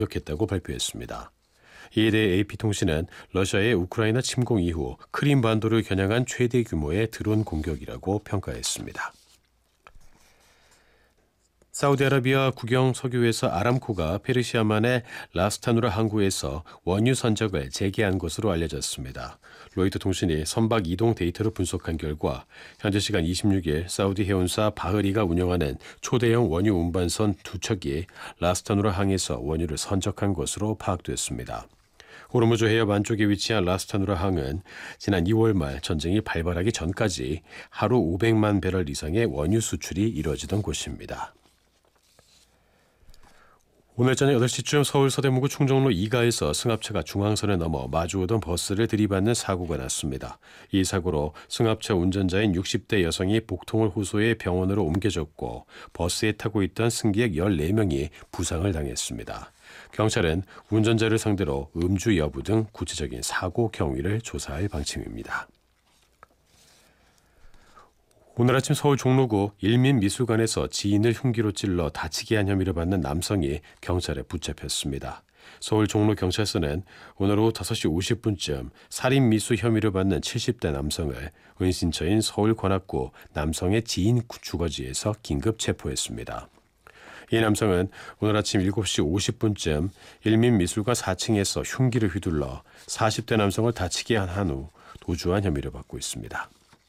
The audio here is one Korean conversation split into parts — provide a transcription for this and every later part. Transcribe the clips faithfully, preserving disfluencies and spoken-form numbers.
공격했다고 발표했습니다. 이에 대해 에이피통신은 러시아의 우크라이나 침공 이후 크림반도를 겨냥한 최대 규모의 드론 공격이라고 평가했습니다. 사우디아라비아 국영 석유회사 아람코가 페르시아만의 라스타누라 항구에서 원유 선적을 재개한 것으로 알려졌습니다. 로이터 통신이 선박 이동 데이터를 분석한 결과 현재 시간 이십육 일 사우디 해운사 바흐리가 운영하는 초대형 원유 운반선 두 척이 라스타누라 항에서 원유를 선적한 것으로 파악됐습니다. 호르무즈 해협 안쪽에 위치한 라스타누라 항은 지난 이월 말 전쟁이 발발하기 전까지 하루 오백만 배럴 이상의 원유 수출이 이뤄지던 곳입니다. 오늘 저녁 여덟 시쯤 서울 서대문구 충정로 이 가에서 승합차가 중앙선에 넘어 마주오던 버스를 들이받는 사고가 났습니다. 이 사고로 승합차 운전자인 육십 대 여성이 복통을 호소해 병원으로 옮겨졌고 버스에 타고 있던 승객 열네 명이 부상을 당했습니다. 경찰은 운전자를 상대로 음주 여부 등 구체적인 사고 경위를 조사할 방침입니다. 오늘 아침 서울 종로구 일민미술관에서 지인을 흉기로 찔러 다치게 한 혐의를 받는 남성이 경찰에 붙잡혔습니다. 서울 종로경찰서는 오늘 오후 다섯 시 오십 분쯤 살인미수 혐의를 받는 칠십 대 남성을 은신처인 서울관악구 남성의 지인 주거지에서 긴급 체포했습니다. 이 남성은 오늘 아침 일곱 시 오십 분쯤 일민미술관 사 층에서 흉기를 휘둘러 사십 대 남성을 다치게 한 후 도주한 혐의를 받고 있습니다.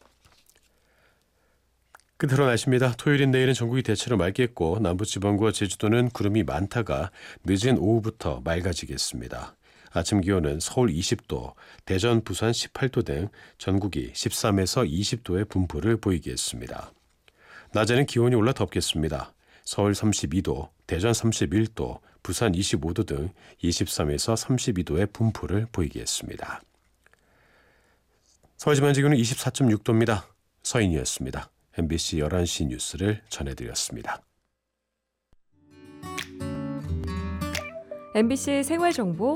끝으로 날씨입니다. 토요일인 내일은 전국이 대체로 맑겠고 남부지방과 제주도는 구름이 많다가 늦은 오후부터 맑아지겠습니다. 아침 기온은 서울 이십 도, 대전, 부산 십팔 도 등 전국이 십삼에서 이십 도의 분포를 보이겠습니다. 낮에는 기온이 올라 덥겠습니다. 서울 삼십이 도, 대전 삼십일 도, 부산 이십오 도 등 이십삼에서 삼십이 도의 분포를 보이겠습니다. 서울 지방 지금은 이십사 점 육 도입니다. 서인이었습니다. 엠비씨 열한 시 뉴스를 전해드렸습니다. 엠비씨 생활정보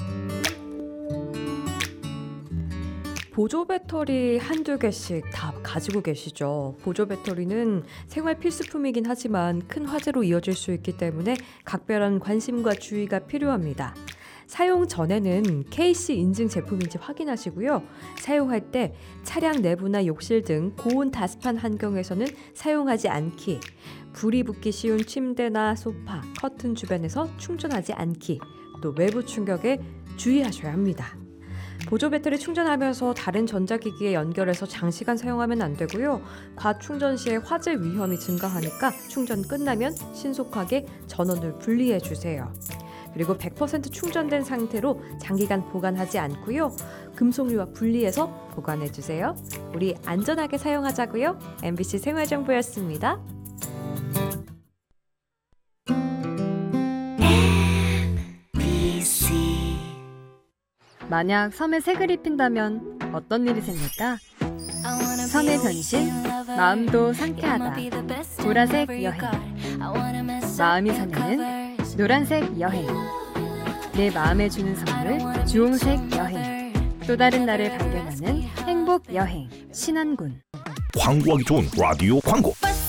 보조 배터리 한두 개씩 다 가지고 계시죠? 보조 배터리는 생활 필수품이긴 하지만 큰 화재로 이어질 수 있기 때문에 각별한 관심과 주의가 필요합니다. 사용 전에는 케이씨 인증 제품인지 확인하시고요. 사용할 때 차량 내부나 욕실 등 고온 다습한 환경에서는 사용하지 않기, 불이 붙기 쉬운 침대나 소파, 커튼 주변에서 충전하지 않기, 또 외부 충격에 주의하셔야 합니다. 보조 배터리 충전하면서 다른 전자기기에 연결해서 장시간 사용하면 안 되고요. 과충전 시에 화재 위험이 증가하니까 충전 끝나면 신속하게 전원을 분리해 주세요. 그리고 백 퍼센트 충전된 상태로 장기간 보관하지 않고요. 금속류와 분리해서 보관해 주세요. 우리 안전하게 사용하자고요. 엠비씨 생활정보였습니다. 만약 섬에 색을 입힌다면 어떤 일이 생길까? 섬의 변신, 마음도 상쾌하다. 보라색 여행. 마음이 설레는 노란색 여행. 내 마음에 주는 선물 주홍색 여행. 또 다른 나를 발견하는 행복 여행 신안군. 광고하기 좋은 라디오 광고.